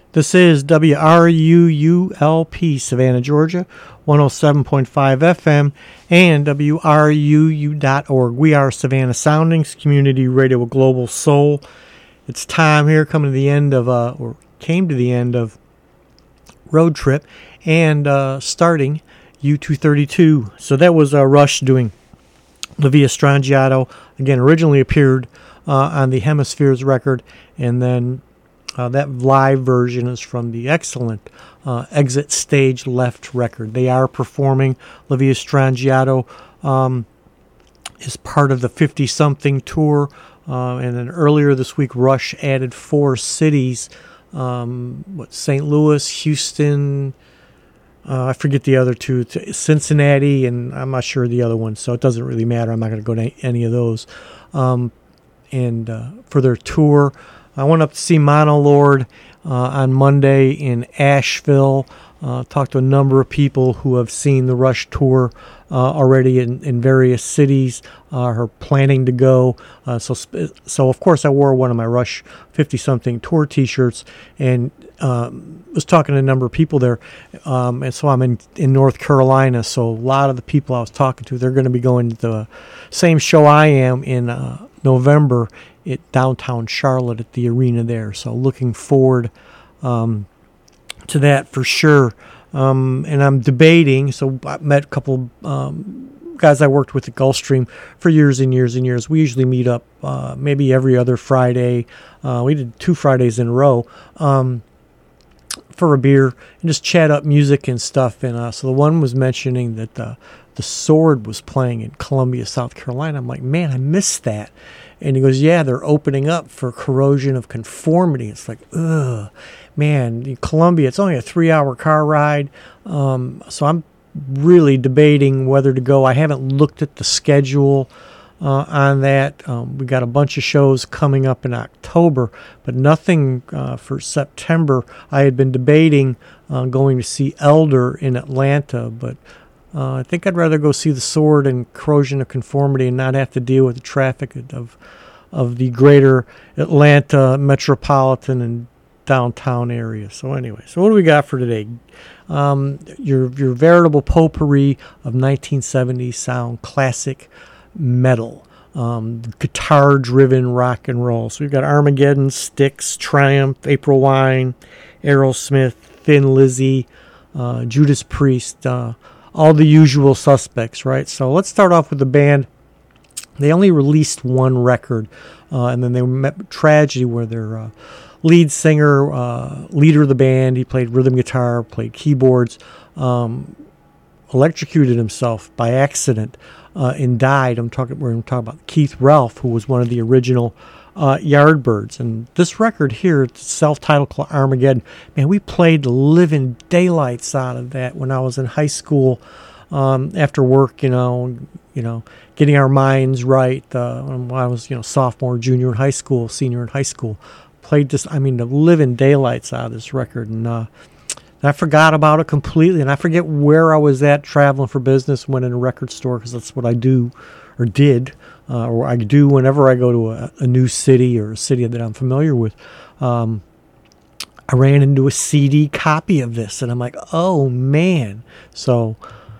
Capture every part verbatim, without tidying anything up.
This is W R U U L P, Savannah, Georgia, one oh seven point five F M, and W R U U dot org. We are Savannah Soundings, community radio with global soul. It's time here, coming to the end of, uh, or came to the end of Road Trip, and uh, starting U two thirty-two. So that was uh, Rush doing La Via Strangiato. Again, originally appeared uh, on the Hemispheres record, and then Uh, that live version is from the excellent uh, Exit Stage Left record. They are performing. La Via Strangiato um, is part of the fifty-something tour. Uh, and then earlier this week, Rush added four cities. Um, what, Saint Louis, Houston, uh, I forget the other two, Cincinnati, and I'm not sure the other one, so it doesn't really matter. I'm not going to go to any of those. Um, and uh, for their tour, I went up to see Monolord uh, on Monday in Asheville. Uh, talked to a number of people who have seen the Rush tour uh, already in, in various cities, uh, are planning to go. Uh, so, so of course, I wore one of my Rush fifty-something tour T-shirts, and um, was talking to a number of people there. Um, and so I'm in, in North Carolina. So a lot of the people I was talking to, they're going to be going to the same show I am in uh, November at downtown Charlotte at the arena there. So looking forward um, to that for sure. Um, and I'm debating. So I met a couple um, guys I worked with at Gulfstream for years and years and years. We usually meet up uh, maybe every other Friday. Uh, we did two Fridays in a row um, for a beer and just chat up music and stuff. And uh, so the one was mentioning that the, the Sword was playing in Columbia, South Carolina. I'm like, man, I missed that. And he goes, yeah, they're opening up for Corrosion of Conformity. It's like, ugh, man, Columbia, it's only a three-hour car ride. Um, so I'm really debating whether to go. I haven't looked at the schedule uh, on that. Um, we got a bunch of shows coming up in October, but nothing uh, for September. I had been debating uh, going to see Elder in Atlanta, but Uh, I think I'd rather go see the Sword and Corrosion of Conformity and not have to deal with the traffic of of the greater Atlanta metropolitan and downtown area. So anyway, so what do we got for today? Um, your your veritable potpourri of nineteen seventies sound, classic metal, um, guitar-driven rock and roll. So we've got Armageddon, Styx, Triumph, April Wine, Aerosmith, Thin Lizzy, uh, Judas Priest, uh, all the usual suspects, right? So let's start off with the band. They only released one record, uh, and then they met Tragedy, where their uh, lead singer, uh, leader of the band, he played rhythm guitar, played keyboards, um, electrocuted himself by accident uh, and died. I'm talking. We're going to talk about Keith Relf, who was one of the original uh, Yardbirds. And this record here, it's self-titled called Armageddon. Man, we played the living daylights out of that when I was in high school. Um, after work, you know, you know, getting our minds right. Uh, when I was, you know, sophomore, junior in high school, senior in high school, played this. I mean, the living daylights out of this record, and uh, I forgot about it completely. And I forget where I was at traveling for business. Went in a record store because that's what I do, or did, uh, or I do whenever I go to a, a new city or a city that I'm familiar with. Um, I ran into a C D copy of this, and I'm like, oh man, so.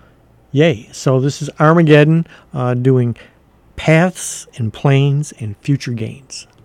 Yay. So this is Armageddon uh, doing Paths and Planes and Future Gains.